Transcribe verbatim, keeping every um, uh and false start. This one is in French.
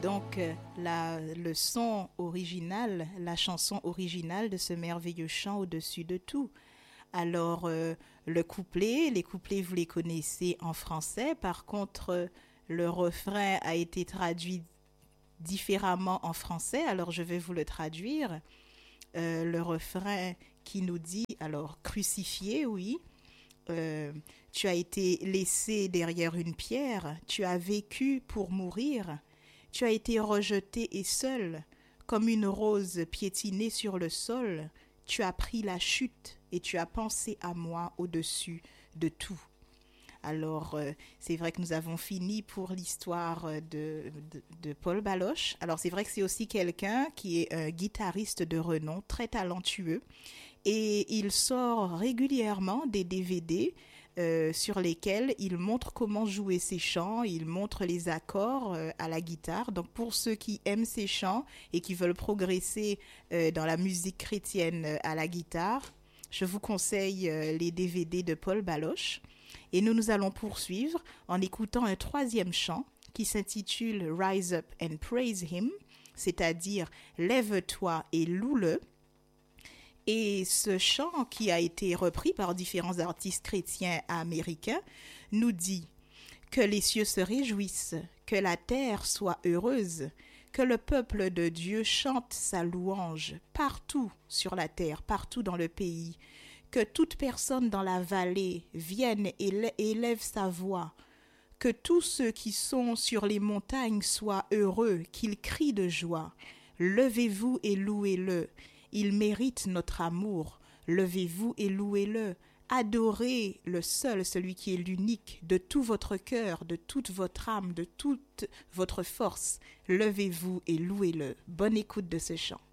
Donc, euh, la, le son original, la chanson originale de ce merveilleux chant au-dessus de tout. Alors, euh, le couplet, les couplets, vous les connaissez en français. Par contre, euh, le refrain a été traduit différemment en français. Alors, je vais vous le traduire. Euh, le refrain qui nous dit, alors, crucifié, oui. Euh, tu as été laissé derrière une pierre. Tu as vécu pour mourir. Tu as été rejeté et seul, comme une rose piétinée sur le sol. Tu as pris la chute et tu as pensé à moi au-dessus de tout. Alors, euh, c'est vrai que nous avons fini pour l'histoire de, de, de Paul Baloche. Alors, c'est vrai que c'est aussi quelqu'un qui est un guitariste de renom, très talentueux. Et il sort régulièrement des D V D euh, sur lesquels il montre comment jouer ses chants, il montre les accords euh, à la guitare. Donc pour ceux qui aiment ses chants et qui veulent progresser euh, dans la musique chrétienne euh, à la guitare, je vous conseille euh, les D V D de Paul Baloche. Et nous nous allons poursuivre en écoutant un troisième chant qui s'intitule Rise Up and Praise Him, c'est-à-dire Lève-toi et loue-le. Et ce chant, qui a été repris par différents artistes chrétiens américains, nous dit que les cieux se réjouissent, que la terre soit heureuse, que le peuple de Dieu chante sa louange partout sur la terre, partout dans le pays, que toute personne dans la vallée vienne et élève sa voix, que tous ceux qui sont sur les montagnes soient heureux, qu'ils crient de joie. Levez-vous et louez-le. Il mérite notre amour. Levez-vous et louez-le. Adorez le seul, celui qui est l'unique, de tout votre cœur, de toute votre âme, de toute votre force. Levez-vous et louez-le. Bonne écoute de ce chant.